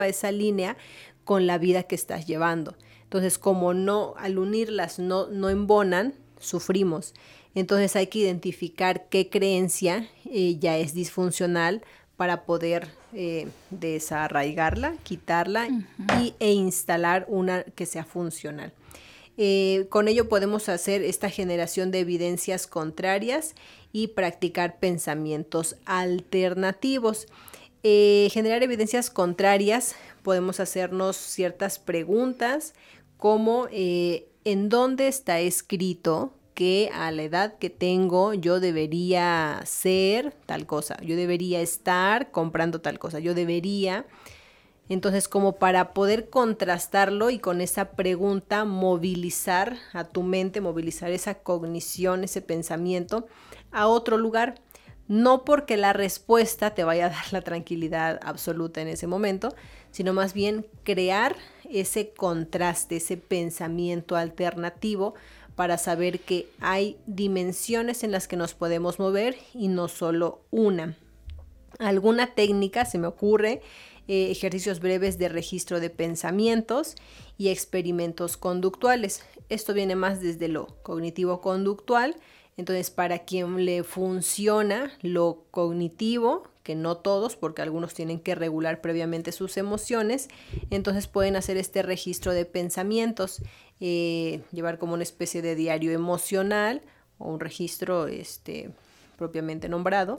esa línea con la vida que estás llevando. Entonces, como no, al unirlas no embonan, sufrimos. Entonces hay que identificar qué creencia ya es disfuncional para poder desarraigarla, quitarla e instalar una que sea funcional. Con ello podemos hacer esta generación de evidencias contrarias y practicar pensamientos alternativos. Generar evidencias contrarias, podemos hacernos ciertas preguntas como ¿en dónde está escrito que a la edad que tengo yo debería ser tal cosa? Yo debería estar comprando tal cosa, yo debería... Entonces, como para poder contrastarlo y con esa pregunta movilizar a tu mente, movilizar esa cognición, ese pensamiento a otro lugar, no porque la respuesta te vaya a dar la tranquilidad absoluta en ese momento, sino más bien crear ese contraste, ese pensamiento alternativo para saber que hay dimensiones en las que nos podemos mover y no solo una. Alguna técnica se me ocurre, ejercicios breves de registro de pensamientos y experimentos conductuales. Esto viene más desde lo cognitivo-conductual. Entonces, para quien le funciona lo cognitivo, que no todos, porque algunos tienen que regular previamente sus emociones, entonces pueden hacer este registro de pensamientos, llevar como una especie de diario emocional o un registro propiamente nombrado.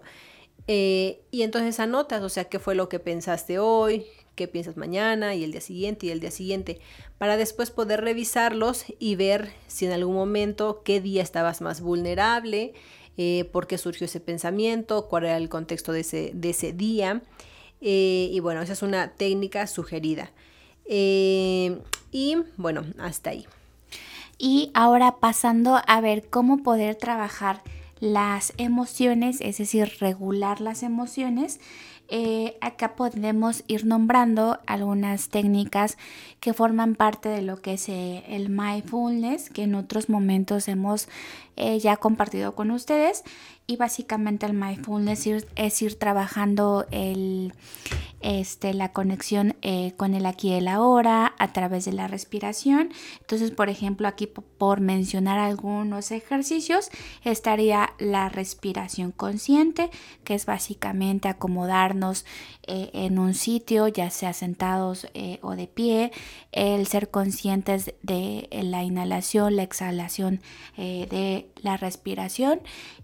Y entonces anotas, o sea, qué fue lo que pensaste hoy, qué piensas mañana y el día siguiente y el día siguiente, para después poder revisarlos y ver si en algún momento qué día estabas más vulnerable, por qué surgió ese pensamiento, cuál era el contexto de ese día. Y bueno, esa es una técnica sugerida. Y bueno, hasta ahí. Y ahora pasando a ver cómo poder trabajar las emociones, es decir, regular las emociones. Acá podemos ir nombrando algunas técnicas que forman parte de lo que es el mindfulness, que en otros momentos hemos ya compartido con ustedes. Y básicamente el mindfulness es ir trabajando la conexión con el aquí y el ahora a través de la respiración. Entonces, por ejemplo, aquí por mencionar algunos ejercicios, estaría la respiración consciente, que es básicamente acomodarnos en un sitio, ya sea sentados o de pie, el ser conscientes de la inhalación, la exhalación de la respiración.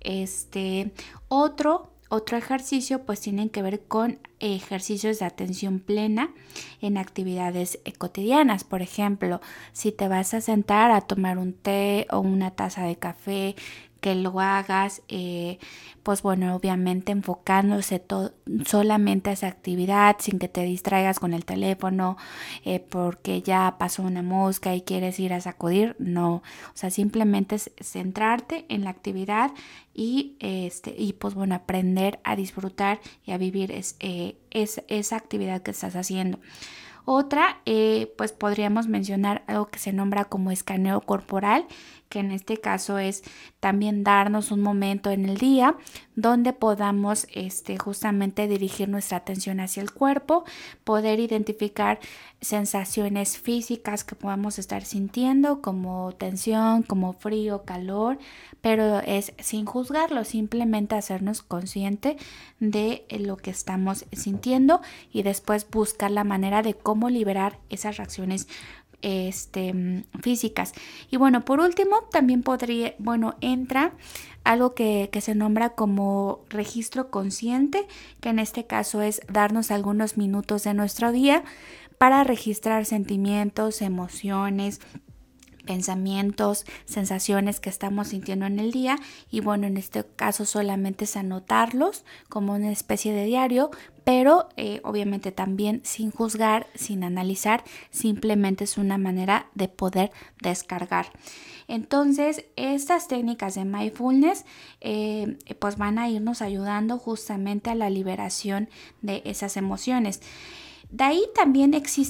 Otro ejercicio pues tienen que ver con ejercicios de atención plena en actividades cotidianas. Por ejemplo, si te vas a sentar a tomar un té o una taza de café, que lo hagas, pues bueno, obviamente enfocándose solamente a esa actividad sin que te distraigas con el teléfono porque ya pasó una mosca y quieres ir a sacudir. No, o sea, simplemente es centrarte en la actividad y pues bueno, aprender a disfrutar y a vivir esa actividad que estás haciendo. Otra, pues podríamos mencionar algo que se nombra como escaneo corporal, que en este caso es también darnos un momento en el día donde podamos justamente dirigir nuestra atención hacia el cuerpo, poder identificar sensaciones físicas que podamos estar sintiendo como tensión, como frío, calor, pero es sin juzgarlo, simplemente hacernos consciente de lo que estamos sintiendo y después buscar la manera de cómo liberar esas reacciones físicas. Y bueno, por último, también entra algo que se nombra como registro consciente, que en este caso es darnos algunos minutos de nuestro día para registrar sentimientos, emociones, pensamientos, sensaciones que estamos sintiendo en el día. Y bueno, en este caso solamente es anotarlos como una especie de diario, pero obviamente también sin juzgar, sin analizar, simplemente es una manera de poder descargar. Entonces, estas técnicas de mindfulness pues van a irnos ayudando justamente a la liberación de esas emociones. De ahí también existe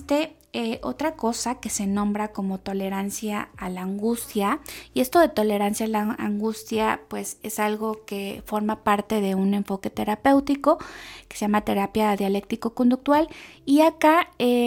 otra cosa que se nombra como tolerancia a la angustia, y esto de tolerancia a la angustia pues es algo que forma parte de un enfoque terapéutico que se llama terapia dialéctico-conductual, y acá